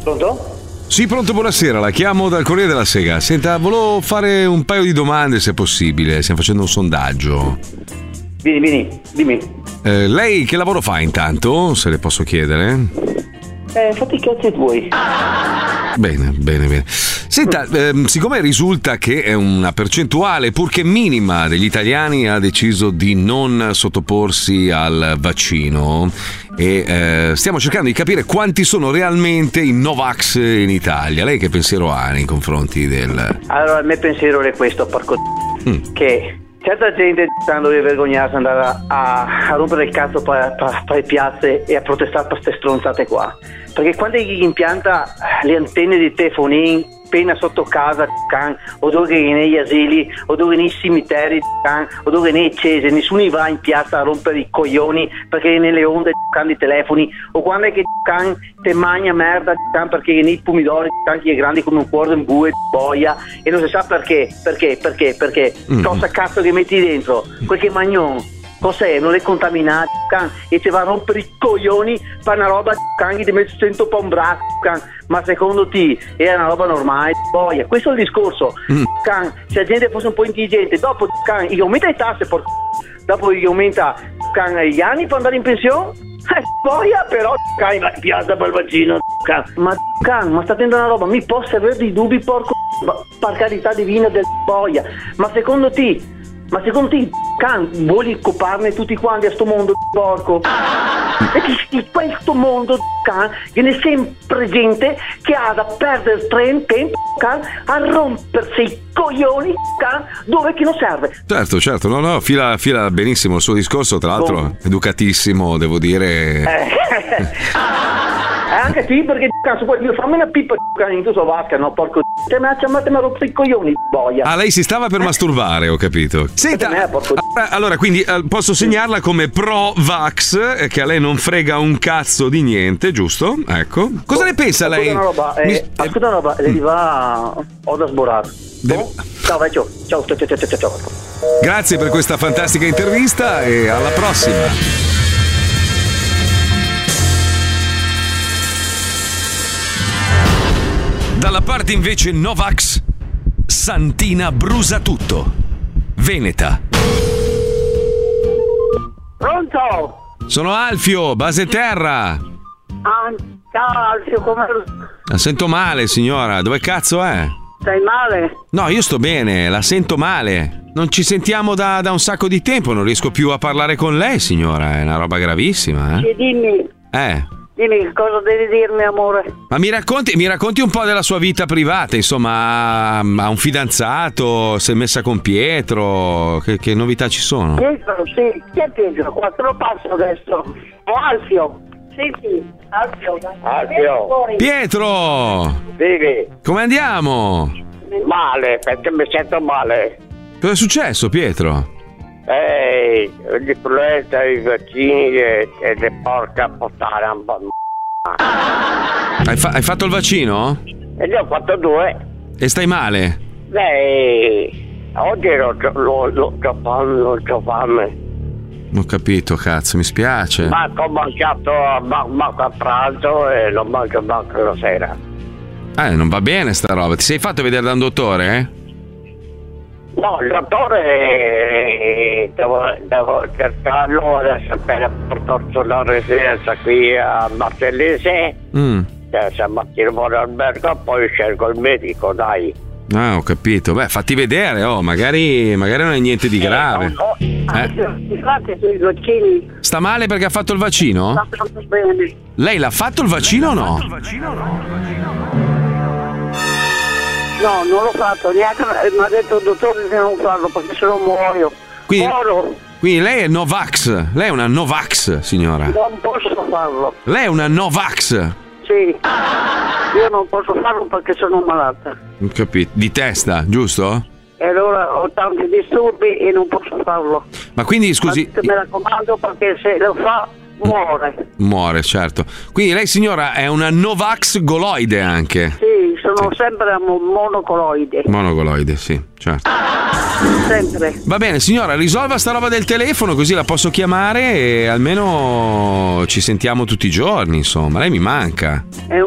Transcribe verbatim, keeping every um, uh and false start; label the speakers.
Speaker 1: Pronto?
Speaker 2: Sì, pronto, buonasera, la chiamo dal Corriere della Sera. Senta, volevo fare un paio di domande se è possibile, stiamo facendo un sondaggio.
Speaker 1: Vieni, vieni, dimmi.
Speaker 2: Eh, lei che lavoro fa intanto, se le posso chiedere?
Speaker 1: Eh, fatti i cazzi tuoi.
Speaker 2: Bene, bene, bene. Senta, ehm, siccome risulta che è una percentuale purché minima degli italiani ha deciso di non sottoporsi al vaccino e eh, stiamo cercando di capire quanti sono realmente i Novax in Italia. Lei che pensiero ha nei confronti del...
Speaker 1: Allora, il mio pensiero è questo, porco
Speaker 2: Mm.
Speaker 1: che certa gente stando di vergognarsi andare a, a rompere il cazzo per le piazze e a protestare per queste stronzate qua. Perché quando gli impianta le antenne di telefonini appena sotto casa can, o dove negli asili o dove nei cimiteri can, o dove nei chiese, nessuno va in piazza a rompere i coglioni perché nelle onde can di telefoni, o quando è che can te magna merda can perché nei pomidori can che è grande come un cuore in bue boia e non si sa perché perché perché perché
Speaker 2: Mm.
Speaker 1: cosa cazzo che metti dentro quel che magnon. Cos'è? Non è contaminato can, e ti va a rompere i coglioni per una roba can che ti metti cento po' un braccio can. Ma secondo te è una roba normale? Boia, questo è il discorso.
Speaker 2: Mm.
Speaker 1: Can, se la gente fosse un po' intelligente, dopo can, gli aumenta le tasse, por... dopo gli aumenta can, gli anni per andare in pensione. Eh, boia, però can va in piazza per il vaccino can. Ma can, ma sta attento a una roba, mi posso avere dei dubbi, porco per carità divina del boia. Ma secondo te, ma secondo te can, vuoi occuparne tutti quanti a sto mondo porco? E di questo mondo can, che ne è sempre gente che ha da perdere tren, tempo can, a rompersi i coglioni can, dove che non serve.
Speaker 2: Certo, certo, no, no, fila, fila benissimo il suo discorso, tra l'altro
Speaker 1: Oh.
Speaker 2: educatissimo, devo dire.
Speaker 1: Eh, anche sì, perché cazzo poi io fammi una pippa can, in tu so vasca, no porco te me la me rotto i coglioni boia.
Speaker 2: Ah, lei si stava per masturbare, ho capito. Senta,
Speaker 1: Eh, porco-
Speaker 2: allora, allora, quindi eh, posso segnarla come pro-vax, eh, che a lei non frega un cazzo di niente, giusto? Ecco. Cosa ne pensa lei?
Speaker 1: Ascolta una roba, eh,
Speaker 2: Mi-
Speaker 1: ascolta una roba, le va ho da sborare.
Speaker 2: Devo-
Speaker 1: Oh? Ciao vecchio, ciao ciao ciao ciao ciao ciao.
Speaker 2: Grazie per questa fantastica intervista e alla prossima. Dalla parte invece Novax, Santina Brusatutto, Veneta.
Speaker 3: Pronto?
Speaker 2: Sono Alfio, base terra.
Speaker 3: Ah, ciao Alfio, come
Speaker 2: La sento male, signora. Dove cazzo è?
Speaker 3: stai male?
Speaker 2: No, io sto bene, la sento male. Non ci sentiamo da, da un sacco di tempo, non riesco più a parlare con lei, signora. È una roba gravissima, eh?
Speaker 3: Sì, dimmi,
Speaker 2: Eh.
Speaker 3: dimmi che cosa devi dirmi, amore.
Speaker 2: Ma mi racconti, mi racconti un po' della sua vita privata, insomma, ha, ha un fidanzato, si è messa con Pietro, che, che novità ci sono?
Speaker 3: Pietro, sì, chi è Pietro? Qua te lo passo adesso. È Alfio. Sì, sì, Alfio.
Speaker 4: Alfio.
Speaker 2: Pietro!
Speaker 4: Vivi
Speaker 2: Come andiamo?
Speaker 4: male perché mi sento male.
Speaker 2: Cosa è successo, Pietro?
Speaker 4: Ehi, l'influenza, i vaccini e, e le porca puttana un po'.
Speaker 2: Hai, fa- hai fatto il vaccino?
Speaker 4: E ne ho fatto due.
Speaker 2: E stai male?
Speaker 4: Ehi, oggi non c'ho lo- lo- c'ho fame, non c'ho fame.
Speaker 2: Ho capito, cazzo, mi spiace.
Speaker 4: Ma ho mangiato ma- manco a pranzo e non mangio manco la sera.
Speaker 2: Eh, non va bene sta roba. Ti sei fatto vedere da un dottore, eh?
Speaker 4: No, il dottore eh, devo, devo cercarlo adesso appena portato la residenza qui a Marcellese.
Speaker 2: Mm.
Speaker 4: Eh, se Martino vuole albergo poi scelgo il medico, dai.
Speaker 2: Ah, ho capito. Beh, fatti vedere, oh, magari, magari non è niente di grave.
Speaker 4: Oh,
Speaker 3: Alfio, ti fate sui vaccini?
Speaker 2: Sta male perché ha fatto il vaccino?
Speaker 3: Sta troppo bene.
Speaker 2: Lei l'ha fatto il vaccino o no?
Speaker 3: No, non l'ho fatto, neanche mi ha detto il dottore di non farlo perché se no muoio.
Speaker 2: Quindi,
Speaker 3: Muoro,
Speaker 2: quindi lei è Novax. Lei è una Novax, signora.
Speaker 3: non posso farlo.
Speaker 2: Lei è una Novax.
Speaker 3: Sì, io non posso farlo perché sono malata.
Speaker 2: Ho capito. Di testa, giusto?
Speaker 3: E allora ho tanti disturbi e non posso farlo.
Speaker 2: Ma quindi, scusi,
Speaker 3: Mi raccomando perché se lo fa muore.
Speaker 2: muore, certo. Quindi lei, signora, è una Novax goloide anche.
Speaker 3: Sì, sono sempre a mo- monocoloide.
Speaker 2: Monogoloide, sì, certo.
Speaker 3: Sempre.
Speaker 2: Va bene, signora, risolva sta roba del telefono così la posso chiamare e almeno ci sentiamo tutti i giorni, insomma. Lei mi manca.
Speaker 3: È